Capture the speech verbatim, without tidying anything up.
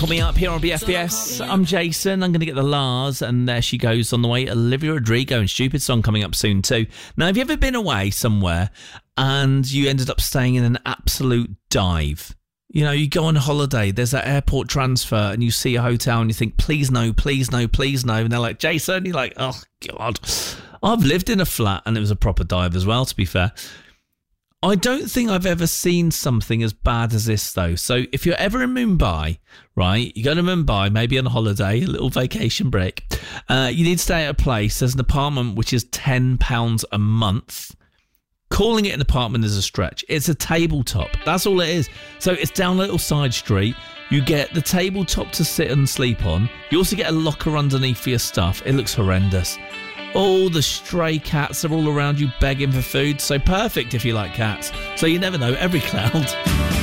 Coming up here on B F B S, I'm Jason. I'm going to get the Lars, and there she goes on the way. Olivia Rodrigo and Stupid Song coming up soon too. Now, have you ever been away somewhere and you ended up staying in an absolute dive? You know, you go on holiday, there's that airport transfer, and you see a hotel and you think, please no, please no, please no. And they're like, Jason, you're like, oh, God. I've lived in a flat and it was a proper dive as well, to be fair. I don't think I've ever seen something as bad as this, though. So if you're ever in Mumbai, right, you go to Mumbai, maybe on a holiday, a little vacation break, uh, you need to stay at a place. There's an apartment which is ten pounds a month. Calling it an apartment is a stretch. It's a tabletop. That's all it is. So it's down a little side street. You get the tabletop to sit and sleep on. You also get a locker underneath for your stuff. It looks horrendous. All the stray cats are all around you begging for food. So perfect if you like cats. So you never know, every cloud.